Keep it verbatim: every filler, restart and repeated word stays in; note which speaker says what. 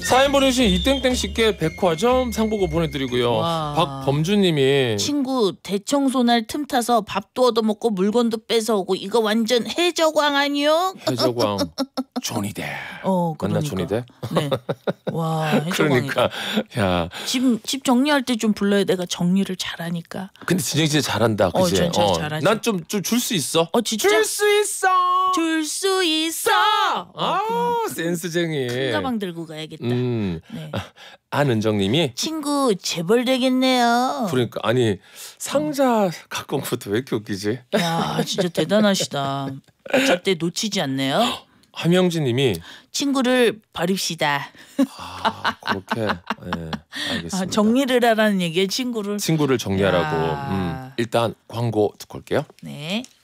Speaker 1: 사연 보내주신 이땡땡 씨께 백화점 상복권 보내드리고요.
Speaker 2: 와.
Speaker 1: 박범주님이
Speaker 2: 친구 대청소날 틈 타서 밥도 얻어먹고 물건도 뺏어오고 이거 완전 해적왕 아니요?
Speaker 1: 해적왕 조니뎁.
Speaker 2: 어,
Speaker 1: 맞나
Speaker 2: 그러니까.
Speaker 1: 조니뎁?
Speaker 2: 네. 와, 해적왕이다.
Speaker 1: 그러니까 야.
Speaker 2: 집, 집 정리할 때 좀 불러요. 내가 정리를 잘하니까.
Speaker 1: 근데 진영이 진짜 잘한다,
Speaker 2: 어,
Speaker 1: 그지?
Speaker 2: 전 진짜 잘하지.
Speaker 1: 난 좀 좀 줄 수 있어.
Speaker 2: 어, 진짜?
Speaker 1: 줄 수 있어.
Speaker 2: 줄 수 있어.
Speaker 1: 아,
Speaker 2: 어,
Speaker 1: 센스쟁이.
Speaker 2: 큰 가방 들고 가야겠다.
Speaker 1: 음.
Speaker 2: 네.
Speaker 1: 안은정님이
Speaker 2: 친구 재벌 되겠네요.
Speaker 1: 그러니까 아니 상자 갖고 온 것도 왜 이렇게 웃기지?
Speaker 2: 야, 진짜 대단하시다. 절대 놓치지 않네요.
Speaker 1: 함영진님이
Speaker 2: 친구를 버립시다.
Speaker 1: 아 그렇게 네, 알겠습니다.
Speaker 2: 아, 정리를 하라는 얘기에 친구를.
Speaker 1: 친구를 정리하라고.
Speaker 2: 야.
Speaker 1: 음, 일단 광고 듣고 올게요.
Speaker 2: 네.